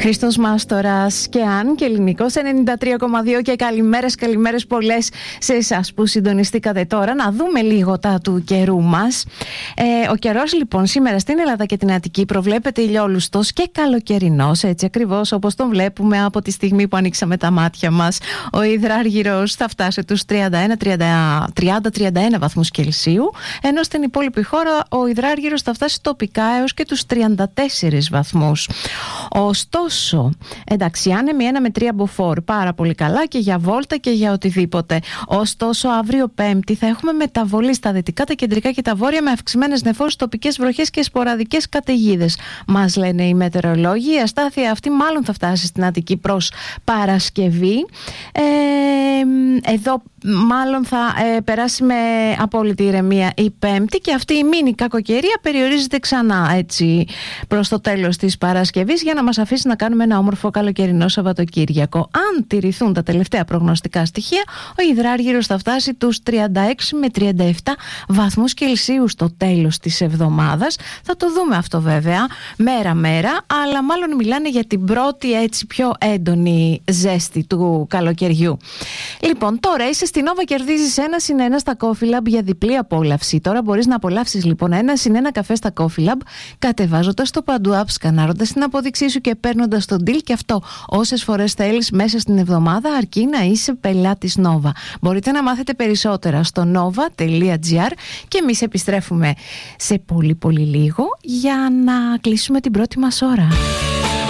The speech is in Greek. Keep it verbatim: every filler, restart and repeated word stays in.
Χριστός Μάστορας και Αν και Ελληνικός ενενήντα τρία κόμμα δύο και καλημέρες, καλημέρες πολλές σε εσάς που συντονιστήκατε τώρα. Να δούμε λίγο τα του καιρού μας. Ε, ο καιρός λοιπόν σήμερα στην Ελλάδα και την Αττική προβλέπεται ηλιόλουστος και καλοκαιρινός, έτσι ακριβώς όπως τον βλέπουμε από τη στιγμή που ανοίξαμε τα μάτια μας. Ο υδράργυρος θα φτάσει τους τριάντα τριάντα τριάντα ένα βαθμούς Κελσίου, ενώ στην υπόλοιπη χώρα ο υδράργυρος θα φτάσει τοπικά έως και τους τριάντα τέσσερις βαθμούς. Ωστόσο, εντάξει, άνεμοι ένα με τρία μποφόρ, πάρα πολύ καλά και για βόλτα και για οτιδήποτε. Ωστόσο, αύριο Πέμπτη θα έχουμε μεταβολή στα δυτικά, τα κεντρικά και τα βόρεια με αυξημένες νεφώσεις, τοπικές βροχές και σποραδικές καταιγίδες. Μας λένε οι μετεωρολόγοι. Η αστάθεια αυτή μάλλον θα φτάσει στην Αττική προς Παρασκευή. Ε, εδώ μάλλον θα ε, περάσει με απόλυτη ηρεμία η Πέμπτη και αυτή η μίνι κακοκαιρία περιορίζεται ξανά έτσι προς το τέλος της Παρασκευής για να μας αφήσει να κάνουμε ένα όμορφο καλοκαιρινό Σαββατοκύριακο. Αν τηρηθούν τα τελευταία προγνωστικά στοιχεία, ο υδράργυρος θα φτάσει τους τριάντα έξι με τριάντα επτά βαθμούς Κελσίου στο τέλος της εβδομάδας. Θα το δούμε αυτό βέβαια μέρα μέρα, αλλά μάλλον μιλάνε για την πρώτη έτσι πιο έντονη ζέστη του καλοκαιριού. Λοιπόν, τώρα είσαι στην Nova, κερδίζεις ένα συν ένα στα Coffee Lab για διπλή απόλαυση. Τώρα μπορείς να απολαύσεις λοιπόν ένα συν ένα καφέ στα Coffee Lab, κατεβάζοντας το Παντού App, σκανάροντας την απόδειξή σου και παίρνοντας τον deal, και αυτό όσες φορές θέλεις μέσα στην εβδομάδα, αρκεί να είσαι πελάτης Nova. Μπορείτε να μάθετε περισσότερα στο nova τελεία gr και εμείς επιστρέφουμε σε πολύ πολύ λίγο για να κλείσουμε την πρώτη μας ώρα.